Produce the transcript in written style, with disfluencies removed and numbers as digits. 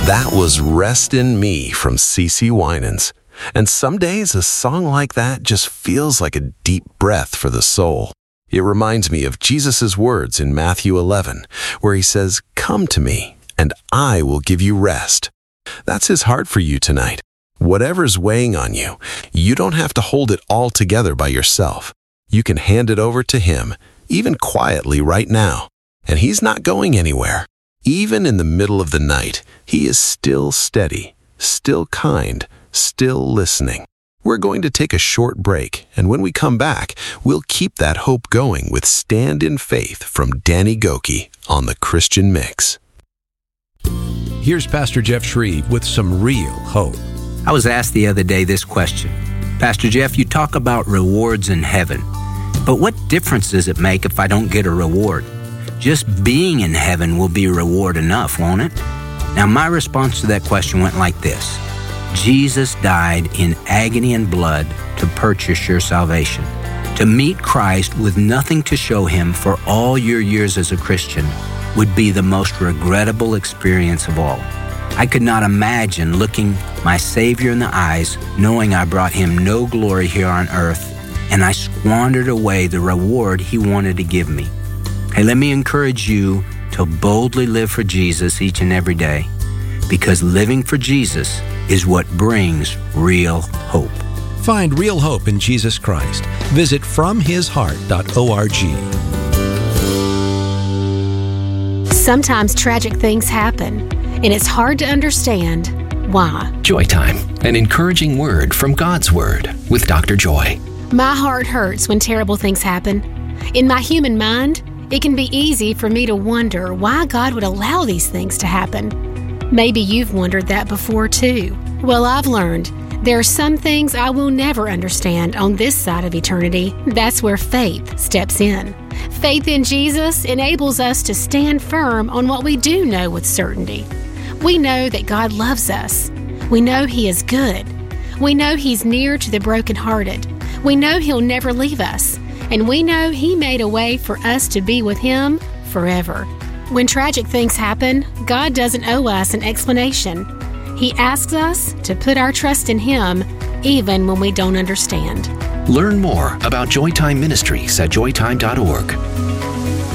That was Rest in Me from CeCe Winans. And some days a song like that just feels like a deep breath for the soul. It reminds me of Jesus' words in Matthew 11, where he says, "Come to me, and I will give you rest." That's his heart for you tonight. Whatever's weighing on you, you don't have to hold it all together by yourself. You can hand it over to him, even quietly right now. And he's not going anywhere. Even in the middle of the night, he is still steady, still kind, still listening. We're going to take a short break, and when we come back, we'll keep that hope going with Stand in Faith from Danny Gokey on the Christian Mix. Here's Pastor Jeff Shreve with some real hope. I was asked the other day this question. Pastor Jeff, you talk about rewards in heaven, but what difference does it make if I don't get a reward? Just being in heaven will be reward enough, won't it? Now, my response to that question went like this. Jesus died in agony and blood to purchase your salvation. To meet Christ with nothing to show him for all your years as a Christian would be the most regrettable experience of all. I could not imagine looking my Savior in the eyes, knowing I brought him no glory here on earth, and I squandered away the reward he wanted to give me. Hey, let me encourage you to boldly live for Jesus each and every day, because living for Jesus is what brings real hope. Find real hope in Jesus Christ. Visit FromHisHeart.org. Sometimes tragic things happen, and it's hard to understand why. Joy Time, an encouraging word from God's Word with Dr. Joy. My heart hurts when terrible things happen. In my human mind, it can be easy for me to wonder why God would allow these things to happen. Maybe you've wondered that before too. Well, I've learned there are some things I will never understand on this side of eternity. That's where faith steps in. Faith in Jesus enables us to stand firm on what we do know with certainty. We know that God loves us. We know He is good. We know He's near to the brokenhearted. We know He'll never leave us. And we know He made a way for us to be with Him forever. When tragic things happen, God doesn't owe us an explanation. He asks us to put our trust in Him even when we don't understand. Learn more about Joytime Ministries at joytime.org.